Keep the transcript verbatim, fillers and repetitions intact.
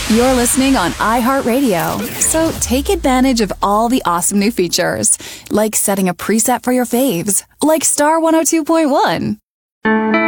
You're listening on iHeartRadio, so take advantage of all the awesome new features, like setting a preset for your faves, like Star one oh two point one.